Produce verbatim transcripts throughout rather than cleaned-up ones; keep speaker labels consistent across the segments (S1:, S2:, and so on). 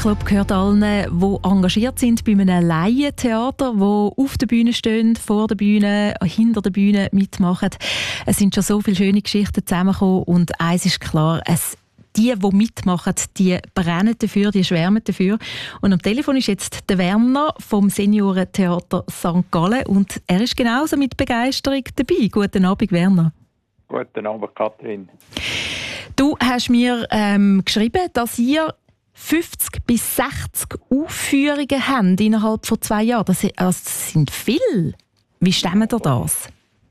S1: Fanclub gehört allen, die engagiert sind bei einem Laientheater, die auf der Bühne stehen, vor der Bühne, hinter der Bühne mitmachen. Es sind schon so viele schöne Geschichten zusammengekommen und eins ist klar, es die, die mitmachen, die brennen dafür, die schwärmen dafür. Und am Telefon ist jetzt der Werner vom Seniorentheater Sankt Gallen und er ist genauso mit Begeisterung dabei. Guten Abend, Werner.
S2: Guten Abend, Kathrin.
S1: Du hast mir ähm, geschrieben, dass ihr fünfzig bis sechzig Aufführungen habt innerhalb von zwei Jahren. Das, das sind viele. Wie stemmt ihr das?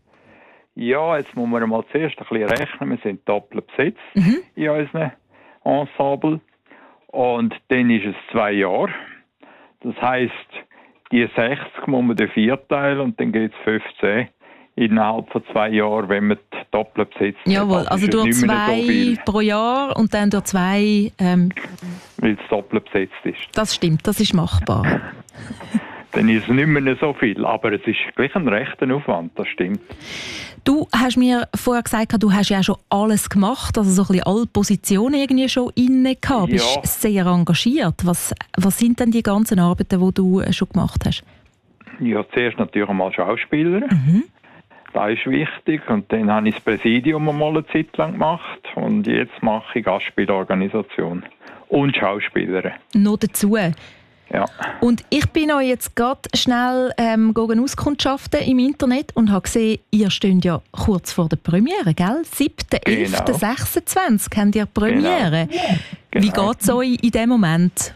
S2: Ja, jetzt muss man mal zuerst ein bisschen rechnen. Wir sind doppelt besetzt
S1: mhm.
S2: in unserem Ensemble. Und dann ist es zwei Jahre. Das heisst, die sechzig muss man vierteilen und dann geht es fünfzehn innerhalb von zwei Jahren, wenn man doppelt besetzt ist.
S1: Jawohl, also durch zwei so pro Jahr und dann durch zwei... Ähm,
S2: weil es doppelt besetzt ist.
S1: Das stimmt, das ist machbar.
S2: Dann ist es nicht mehr so viel, aber es ist gleich ein rechter Aufwand, das stimmt.
S1: Du hast mir vorher gesagt, du hast ja schon alles gemacht, also so ein bisschen alle Positionen irgendwie schon inne gehabt. Du bist
S2: ja.
S1: sehr engagiert. Was, was sind denn die ganzen Arbeiten, die du schon gemacht hast?
S2: Ja, zuerst natürlich einmal Schauspieler.
S1: Mhm.
S2: Das ist wichtig. Und dann habe ich das Präsidium einmal eine Zeit lang gemacht. Und jetzt mache ich Gastspielorganisation und Schauspieler.
S1: Noch dazu?
S2: Ja.
S1: Und ich bin euch jetzt gerade schnell ähm, auskundschaften im Internet und habe gesehen, ihr steht ja kurz vor der Premiere, gell? siebter elfter
S2: Genau.
S1: sechsundzwanzig habt ihr Premiere.
S2: Genau.
S1: Wie
S2: Genau.
S1: geht es euch in diesem Moment?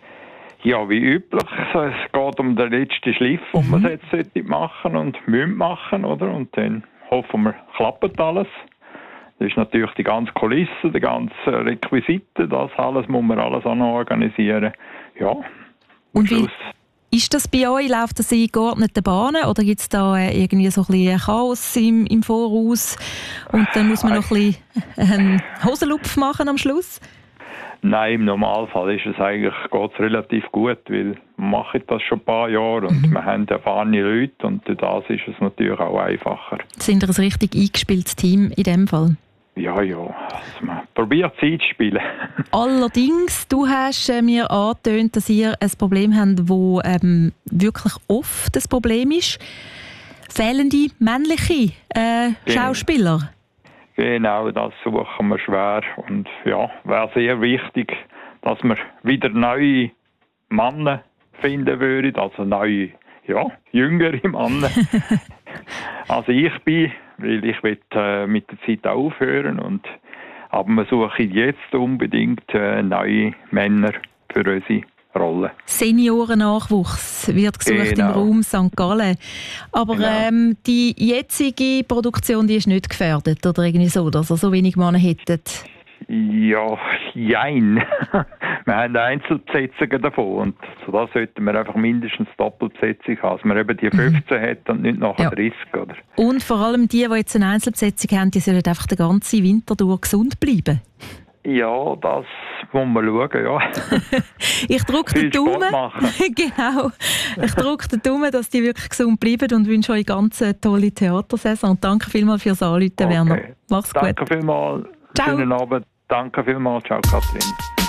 S2: Ja, wie üblich. Es geht um den letzten Schliff, den
S1: mhm.
S2: wir jetzt machen und müssen machen, oder? Und dann hoffen wir, klappt alles. Das ist natürlich die ganze Kulisse, die ganze Requisite, das alles muss man alles auch noch organisieren. Ja.
S1: Und wie ist das bei euch? Läuft das in geordneten Bahnen oder gibt es da irgendwie so ein bisschen Chaos im, im Voraus und dann muss man noch ein bisschen einen Hosenlupf machen am Schluss?
S2: Nein, im Normalfall ist es eigentlich, geht's relativ gut, weil wir machen das schon ein paar Jahre und mhm. wir haben erfahrene Leute und durch das ist es natürlich auch einfacher.
S1: Sind ihr ein richtig eingespieltes Team in dem Fall?
S2: Ja, ja. Also man probiert Zeit zu spielen.
S1: Allerdings, du hast äh, mir angetönt, dass ihr ein Problem habt, das ähm, wirklich oft das Problem ist. Fehlende männliche äh, Schauspieler.
S2: Genau, das suchen wir schwer. Und ja, wäre sehr wichtig, dass wir wieder neue Männer finden würden, also neue, ja, jüngere Männer. Also ich bin, weil ich will, äh, mit der Zeit aufhören und aber wir suchen jetzt unbedingt äh, neue Männer für unsere Rolle.
S1: Seniorennachwuchs wird gesucht genau. im Raum Sankt Gallen. Aber genau. ähm, die jetzige Produktion, die ist nicht gefährdet oder irgendwie so, dass ihr so wenig Männer hättet?
S2: Ja, jein. Wir haben Einzelbesetzungen davon und so das sollten wir einfach mindestens Doppelbesetzung haben, dass man eben die fünfzehn mhm. hat und nicht nachher
S1: ja.
S2: dreißig. Oder?
S1: Und vor allem die, die jetzt eine Einzelbesetzung haben, die sollen einfach den ganzen Winter durch gesund bleiben.
S2: Ja, das muss man schauen, ja.
S1: Ich drücke den Daumen. Genau. Ich drücke den Daumen, dass die wirklich gesund bleiben und wünsche euch eine ganz tolle Theatersaison. Danke vielmals fürs Anrufen, okay. Werner. Mach's gut.
S2: Danke vielmals.
S1: Ciao.
S2: Schönen Abend. Danke vielmals. Ciao, Kathrin.